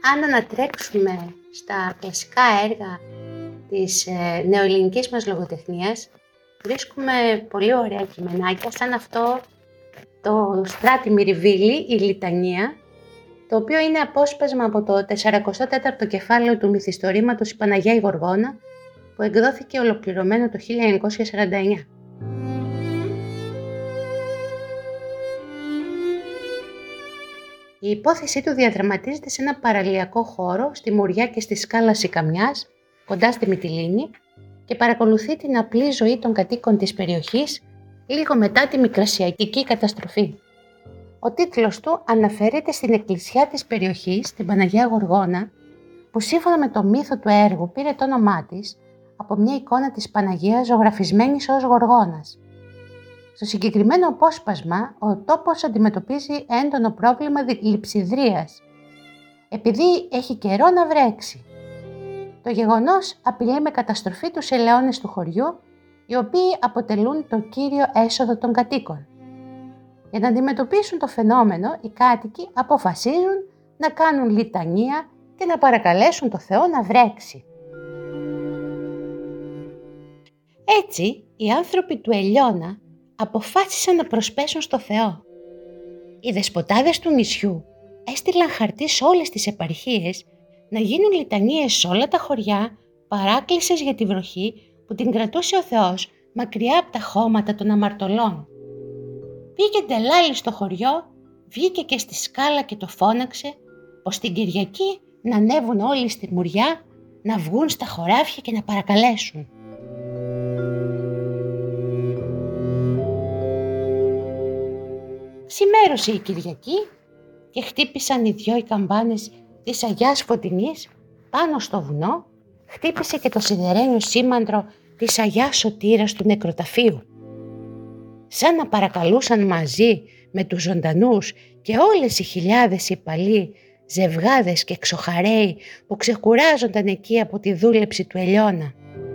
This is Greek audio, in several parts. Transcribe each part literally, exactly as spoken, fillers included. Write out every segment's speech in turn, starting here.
αν ανατρέξουμε στα κλασικά έργα της ε, νεοελληνικής μας λογοτεχνίας, βρίσκουμε πολύ ωραία κειμενάκια, σαν αυτό το Στράτη Μυριβίλη, η Λιτανία, το οποίο είναι απόσπασμα από το σαρακοστό τέταρτο κεφάλαιο του μυθιστορήματος «Η Παναγιά η Γοργόνα», που εκδόθηκε ολοκληρωμένο το χίλια εννιακόσια σαράντα εννιά. Η υπόθεσή του διαδραματίζεται σε ένα παραλιακό χώρο στη Μουριά και στη σκάλα Σικαμιάς, κοντά στη Μυτιλήνη, και παρακολουθεί την απλή ζωή των κατοίκων της περιοχής λίγο μετά τη μικρασιατική καταστροφή. Ο τίτλος του αναφέρεται στην εκκλησιά της περιοχής, την Παναγιά Γοργόνα, που σύμφωνα με το μύθο του έργου πήρε το όνομά της από μια εικόνα της Παναγίας ζωγραφισμένης ως Γοργόνας. Στο συγκεκριμένο απόσπασμα, ο τόπος αντιμετωπίζει έντονο πρόβλημα λειψιδρίας, επειδή έχει καιρό να βρέξει. Το γεγονός απειλεί με καταστροφή τους ελαιώνες του χωριού, οι οποίοι αποτελούν το κύριο έσοδο των κατοίκων. Για να αντιμετωπίσουν το φαινόμενο, οι κάτοικοι αποφασίζουν να κάνουν λιτανία και να παρακαλέσουν το Θεό να βρέξει. Έτσι, οι άνθρωποι του Ελαιώνα αποφάσισαν να προσπέσουν στο Θεό. Οι δεσποτάδες του νησιού έστειλαν χαρτί σε όλες τις επαρχίες να γίνουν λιτανίες σε όλα τα χωριά, παράκλησες για τη βροχή που την κρατούσε ο Θεός μακριά από τα χώματα των αμαρτωλών. Πήγε ντελάλι στο χωριό, βγήκε και στη σκάλα και το φώναξε πως την Κυριακή να ανέβουν όλοι στη Μουριά, να βγουν στα χωράφια και να παρακαλέσουν. Ξημέρωσε η Κυριακή και χτύπησαν οι δυο οι καμπάνες της Αγιάς Φωτεινής πάνω στο βουνό, χτύπησε και το σιδερένιο σήμαντρο της Αγιάς Σωτήρας του νεκροταφείου. Σαν να παρακαλούσαν μαζί με τους ζωντανούς και όλες οι χιλιάδες υπαλλοί, ζευγάδες και εξοχαρέοι που ξεκουράζονταν εκεί από τη δούλεψη του Ελαιώνα.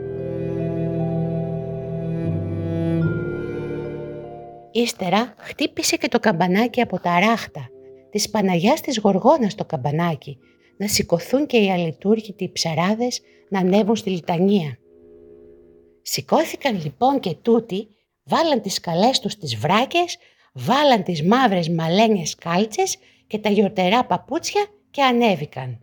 Ύστερα χτύπησε και το καμπανάκι από τα ράχτα της Παναγιάς της Γοργόνας το καμπανάκι, να σηκωθούν και οι αλειτούργητοι ψαράδες να ανέβουν στη λιτανία. Σηκώθηκαν λοιπόν και τούτοι, βάλαν τις καλές τους τις βράκες, βάλαν τις μαύρες μαλένιες κάλτσες και τα γιορτερά παπούτσια και ανέβηκαν.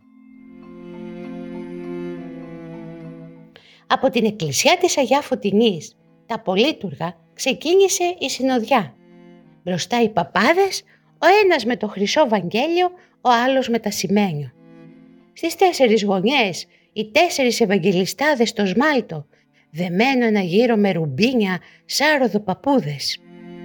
Από την εκκλησιά της Αγιά Φωτεινής, τα πολύτουργα, ξεκίνησε η συνοδιά. Μπροστά οι παπάδες, ο ένας με το χρυσό βαγγέλιο, ο άλλος με τα σημαίνιο. Στις τέσσερις γωνιές, οι τέσσερις ευαγγελιστάδες στο σμάλτο, δεμένο ένα γύρο με ρουμπίνια, σάροδο παππούδες.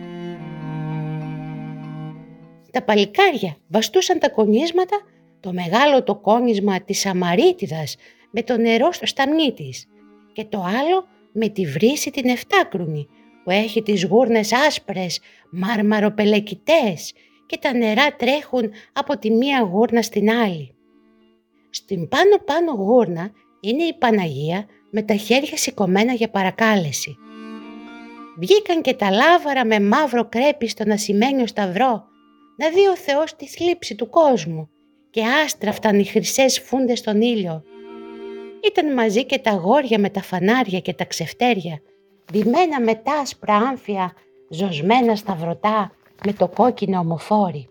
Τα παλικάρια βαστούσαν τα κονίσματα, το μεγάλο το κόνισμα της Αμαρίτιδας με το νερό στο σταμνί της και το άλλο με τη βρύση την εφτάκρουνη που έχει τις γούρνες άσπρες, μάρμαροπελεκητές και τα νερά τρέχουν από τη μία γούρνα στην άλλη. Στην πάνω πάνω γούρνα είναι η Παναγία με τα χέρια σηκωμένα για παρακάλεση. Βγήκαν και τα λάβαρα με μαύρο κρέπι στον ασημένιο σταυρό, να δει ο Θεός τη θλίψη του κόσμου, και άστραφταν οι χρυσές φούντες στον ήλιο. Ήταν μαζί και τα αγόρια με τα φανάρια και τα ξεφτέρια, ντυμένα με τα άσπρα άμφια, ζωσμένα σταυρωτά με το κόκκινο ομοφόρι.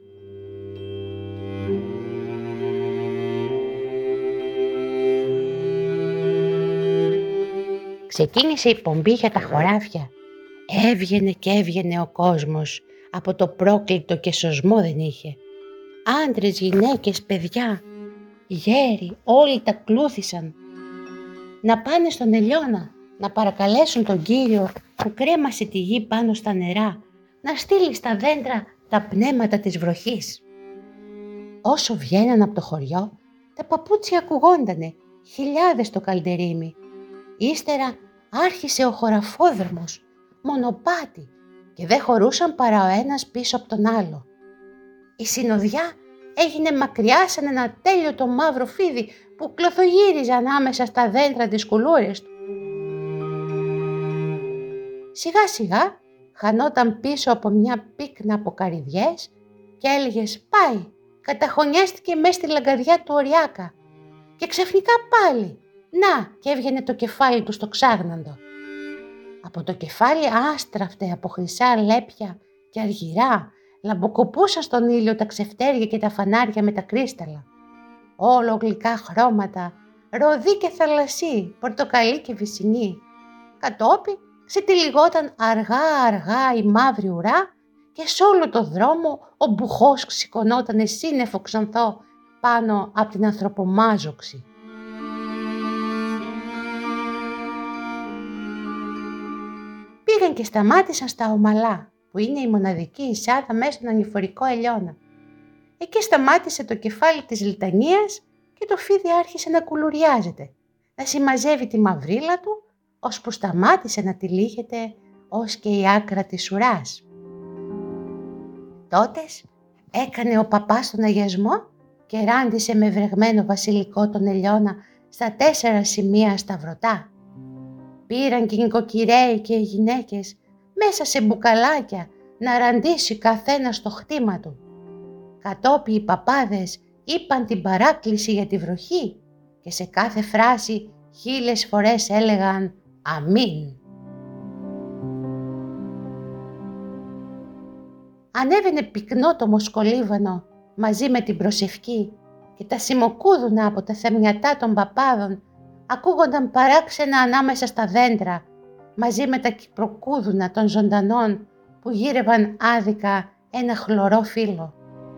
Ξεκίνησε η πομπή για τα χωράφια. Έβγαινε και έβγαινε ο κόσμος, από το πρόκλητο και σωσμό δεν είχε. Άντρες, γυναίκες, παιδιά, γέροι, όλοι τα κλούθησαν. Να πάνε στον Ελαιώνα, να παρακαλέσουν τον Κύριο που κρέμασε τη γη πάνω στα νερά, να στείλει στα δέντρα τα πνεύματα της βροχής. Όσο βγαίναν από το χωριό, τα παπούτσια ακουγόντανε, χιλιάδες το καλντερίμι. Ύστερα άρχισε ο χωραφόδρομος, μονοπάτι, και δεν χωρούσαν παρά ο ένας πίσω από τον άλλο. Η συνοδιά έγινε μακριά σαν ένα τέλειο μαύρο φίδι που κλωθογύριζε ανάμεσα στα δέντρα της κουλούρης του. Σιγά σιγά χανόταν πίσω από μια πίκνα από καρυδιές και έλεγες «Πάει, καταχωνιάστηκε μέσα στη λαγκαδιά του Οριάκα και ξαφνικά πάλι, να, και έβγαινε το κεφάλι του στο ξάγναντο. Από το κεφάλι άστραφτε από χρυσά λέπια και αργυρά, λαμποκοπούσαν στον ήλιο τα ξεφτέρια και τα φανάρια με τα κρίσταλα. Όλο γλυκά χρώματα, ροδί και θαλασσί, πορτοκαλί και βυσσινή. Κατόπιν ξετυλιγόταν αργά αργά η μαύρη ουρά και σ' όλο το δρόμο ο μπουχός σηκωνότανε σύννεφο ξανθό πάνω από την ανθρωπομάζοξη. Πήγαν και σταμάτησαν στα Ομαλά, που είναι η μοναδική εισάδα μέσα στον ανηφορικό ελαιώνα. Εκεί σταμάτησε το κεφάλι της Λιτανίας και το φίδι άρχισε να κουλουριάζεται, να συμμαζεύει τη μαυρίλα του, ώσπου σταμάτησε να τυλίγεται ως και η άκρα της ουράς. Τότες έκανε ο παπάς τον αγιασμό και ράντισε με βρεγμένο βασιλικό τον ελαιώνα στα τέσσερα σημεία σταυρωτά. Πήραν και οι νοικοκυρέοι και οι γυναίκες μέσα σε μπουκαλάκια να ραντίσει καθένα στο χτήμα του. Κατόπιν οι παπάδες είπαν την παράκληση για τη βροχή και σε κάθε φράση χίλιες φορές έλεγαν «Αμήν». Ανέβαινε πυκνό το μοσκολίβανο μαζί με την προσευχή και τα σιμοκούδουνα από τα θεμιατά των παπάδων ακούγονταν παράξενα ανάμεσα στα δέντρα μαζί με τα κυπροκούδουνα των ζωντανών που γύρευαν άδικα ένα χλωρό φύλλο.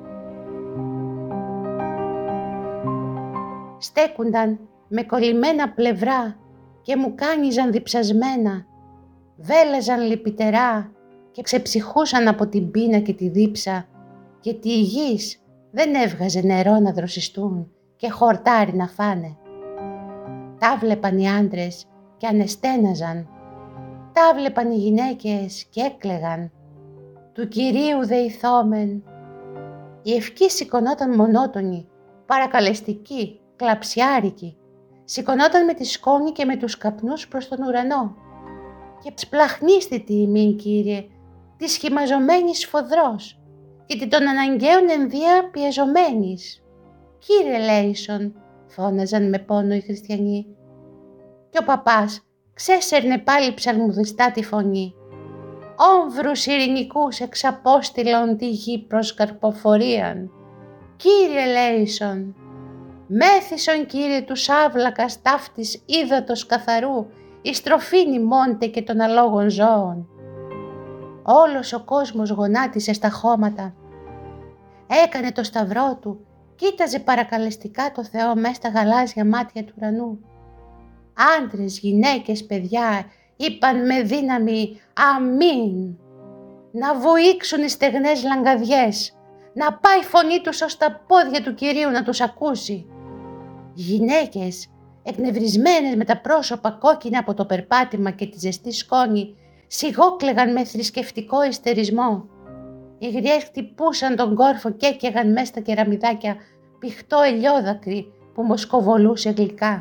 Στέκουνταν με κολλημένα πλευρά και μου κάνιζαν διψασμένα, βέλαζαν λυπητερά και ξεψυχούσαν από την πείνα και τη δίψα, γιατί η γης δεν έβγαζε νερό να δροσιστούν και χορτάρι να φάνε. Τα βλέπαν οι άντρες και ανεστέναζαν, τα βλέπαν οι γυναίκες και έκλαιγαν. Του Κυρίου δεηθόμεν. Η ευχή σηκωνόταν μονότονη, παρακαλεστική, κλαψιάρικη. Σηκωνόταν με τη σκόνη και με τους καπνούς προς τον ουρανό. Και σπλαχνίστε τη ημίν, Κύριε, τη σχημαζομένης φοδρός και την των αναγκαίων ενδία πιεζομένης. Κύριε Λέησον, φώναζαν με πόνο οι χριστιανοί. Και ο παπάς ξέσερνε πάλι ψαλμουδιστά τη φωνή. Όμβρους ειρηνικούς εξαπόστηλον τη γη προς καρποφορίαν. Κύριε Λέησον, μέθησον Κύριε τους άβλακας ταύτης ύδατος καθαρού, η στροφήνη μόντε και των αλόγων ζώων. Όλος ο κόσμος γονάτισε στα χώματα. Έκανε το σταυρό του, κοίταζε παρακαλεστικά το Θεό μέσα στα γαλάζια μάτια του ουρανού. Άντρες, γυναίκες, παιδιά είπαν με δύναμη αμήν. Να βουήξουν οι στεγνές λαγκαδιές, να πάει η φωνή τους ως τα πόδια του Κυρίου να τους ακούσει. Γυναίκες, εκνευρισμένες με τα πρόσωπα κόκκινα από το περπάτημα και τη ζεστή σκόνη, σιγόκλαιγαν με θρησκευτικό ιστερισμό. Οι γριές χτυπούσαν τον κόρφο και έκαιγαν μέσα στα κεραμιδάκια πηχτό ελιόδακρυ που μοσκοβολούσε γλυκά.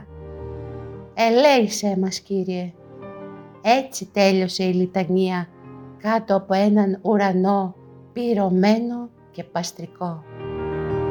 Ελέησέ μας, Κύριε. Έτσι τέλειωσε η λιτανία κάτω από έναν ουρανό πυρωμένο και παστρικό.